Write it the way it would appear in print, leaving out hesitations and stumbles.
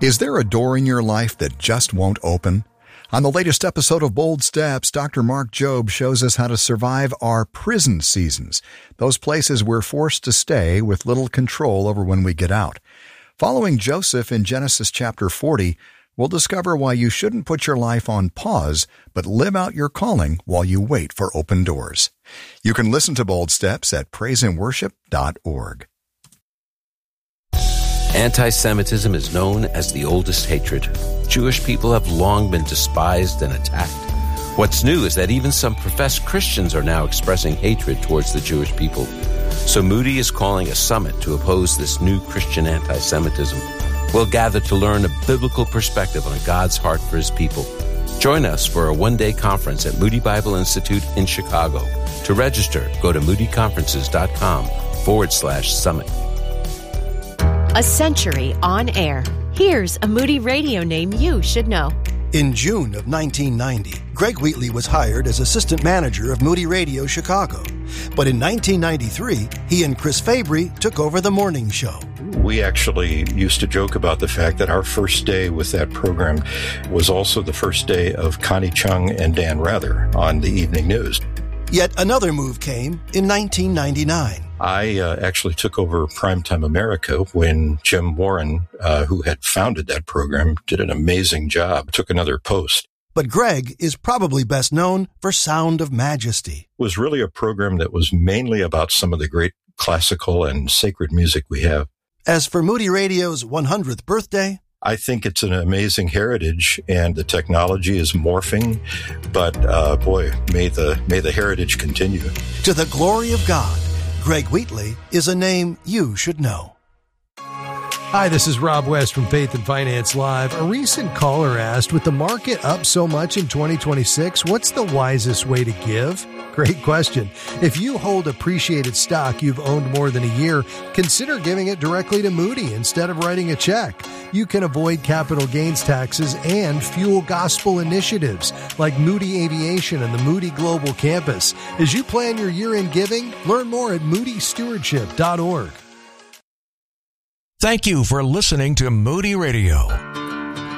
Is there a door in your life that just won't open? On the latest episode of Bold Steps, Dr. Mark Jobe shows us how to survive our prison seasons, those places we're forced to stay with little control over when we get out. Following Joseph in Genesis chapter 40, we'll discover why you shouldn't put your life on pause, but live out your calling while you wait for open doors. You can listen to Bold Steps at praiseandworship.org. Anti-Semitism is known as the oldest hatred. Jewish people have long been despised and attacked. What's new is that even some professed Christians are now expressing hatred towards the Jewish people. So Moody is calling a summit to oppose this new Christian anti-Semitism. We'll gather to learn a biblical perspective on God's heart for his people. Join us for a one-day conference at Moody Bible Institute in Chicago. To register, go to moodyconferences.com/summit. A century on air. Here's a Moody Radio name you should know. In June of 1990, Greg Wheatley was hired as assistant manager of Moody Radio Chicago. But in 1993, he and Chris Fabry took over the morning show. We actually used to joke about the fact that our first day with that program was also the first day of Connie Chung and Dan Rather on the evening news. Yet another move came in 1999. I actually took over Primetime America when Jim Warren, who had founded that program, did an amazing job, took another post. But Greg is probably best known for Sound of Majesty. It was really a program that was mainly about some of the great classical and sacred music we have. As for Moody Radio's 100th birthday, I think it's an amazing heritage, and the technology is morphing. But boy, may the heritage continue. To the glory of God, Greg Wheatley is a name you should know. Hi, this is Rob West from Faith and Finance Live. A recent caller asked, with the market up so much in 2026, what's the wisest way to give? Great question. If you hold appreciated stock you've owned more than a year, consider giving it directly to Moody instead of writing a check. You can avoid capital gains taxes and fuel gospel initiatives like Moody Aviation and the Moody Global Campus. As you plan your year-end giving, learn more at moodystewardship.org. Thank you for listening to Moody Radio.